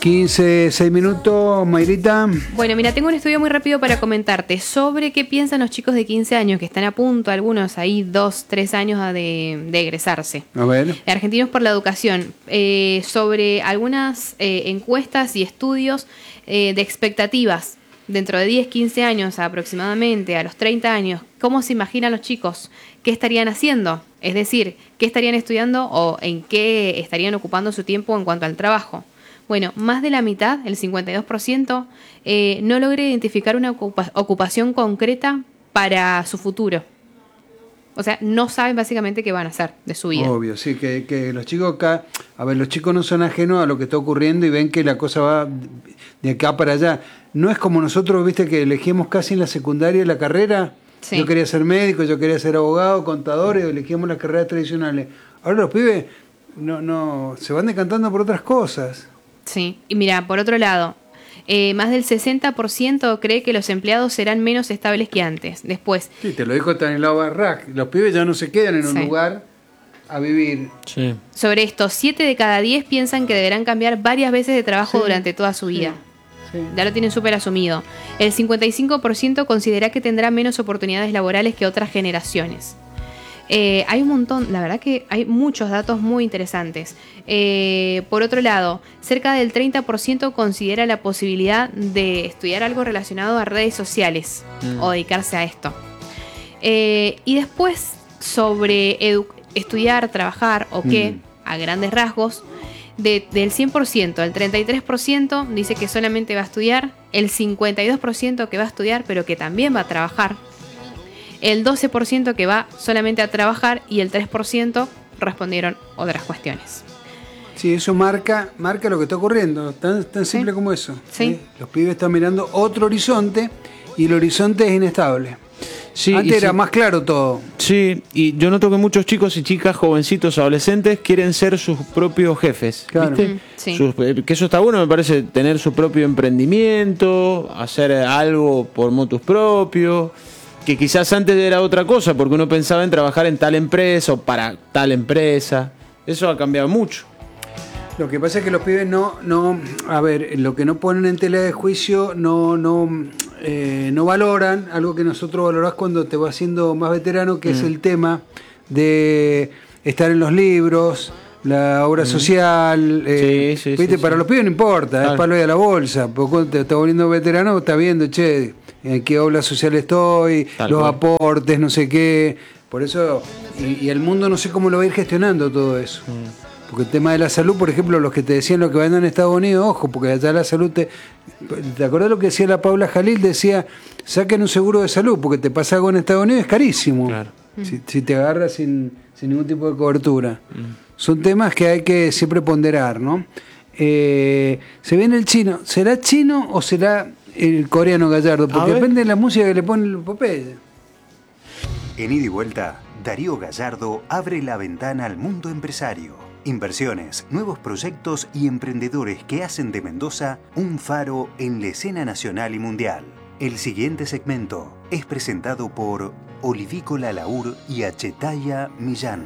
15, 6 minutos, Mayrita. Bueno, mira, tengo un estudio muy rápido para comentarte sobre qué piensan los chicos de 15 años, que están a punto, algunos ahí 2, 3 años de egresarse. A ver. Argentinos por la Educación, sobre algunas encuestas y estudios de expectativas dentro de 10, 15 años aproximadamente, a los 30 años. ¿Cómo se imaginan los chicos? ¿Qué estarían haciendo? Es decir, ¿qué estarían estudiando o en qué estarían ocupando su tiempo en cuanto al trabajo? Bueno, más de la mitad, el 52%, no logra identificar una ocupación concreta para su futuro. O sea, no saben básicamente qué van a hacer de su vida. Obvio, sí, que los chicos acá, a ver, los chicos no son ajenos a lo que está ocurriendo y ven que la cosa va de acá para allá. No es como nosotros, viste, que elegimos casi en la secundaria la carrera. Sí. Yo quería ser médico, yo quería ser abogado, contador, y elegimos las carreras tradicionales. Ahora los pibes no se van decantando por otras cosas. Sí, y mira, por otro lado, más del 60% cree que los empleados serán menos estables que antes. Después. Sí, te lo dijo Stanislao Barrac. Los pibes ya no se quedan en un lugar a vivir. Sí. Sobre esto, 7 de cada 10 piensan que deberán cambiar varias veces de trabajo durante toda su vida. Sí. Ya lo tienen súper asumido. El 55% considera que tendrá menos oportunidades laborales que otras generaciones. Hay un montón, la verdad que hay muchos datos muy interesantes. Por otro lado, cerca del 30% considera la posibilidad de estudiar algo relacionado a redes sociales o dedicarse a esto. Y después, sobre estudiar, trabajar o qué, a grandes rasgos, del 100%, el 33% dice que solamente va a estudiar, el 52% que va a estudiar pero que también va a trabajar, el 12% que va solamente a trabajar y el 3% respondieron otras cuestiones. Sí, eso marca lo que está ocurriendo, tan simple como eso. Sí. Los pibes están mirando otro horizonte y el horizonte es inestable. Sí, antes era más claro todo. Sí, y yo noto que muchos chicos y chicas, jovencitos, adolescentes, quieren ser sus propios jefes. Claro. ¿Viste? Sí. Que eso está bueno, me parece, tener su propio emprendimiento, hacer algo por motus propio. Que quizás antes era otra cosa, porque uno pensaba en trabajar en tal empresa o para tal empresa. Eso ha cambiado mucho. Lo que pasa es que los pibes a ver, lo que no ponen en tela de juicio no valoran algo que nosotros valorás cuando te vas haciendo más veterano, que es el tema de estar en los libros, la obra social. ¿Viste? Para los pibes no importa, claro. Es palo de la bolsa, porque cuando te estás volviendo veterano estás viendo, en qué obra social estoy, los aportes, no sé qué. Por eso, y el mundo no sé cómo lo va a ir gestionando todo eso. Porque el tema de la salud, por ejemplo, los que te decían lo que van en Estados Unidos, ojo, porque allá la salud ¿Te acordás lo que decía la Paula Jalil? Decía, saquen un seguro de salud, porque te pasa algo en Estados Unidos, es carísimo. Claro. Si te agarras sin ningún tipo de cobertura. Son temas que hay que siempre ponderar, ¿no? Se viene el chino. ¿Será chino o será el coreano Gallardo? Porque depende de la música que le pone el Popeye. En Ida y Vuelta, Darío Gallardo abre la ventana al mundo empresario. Inversiones, nuevos proyectos y emprendedores que hacen de Mendoza un faro en la escena nacional y mundial. El siguiente segmento es presentado por Olivícola Laur y Achetaya Millán.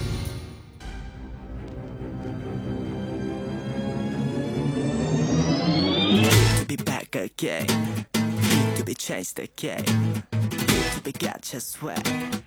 Be back again. To be changed again. To be got just sweat.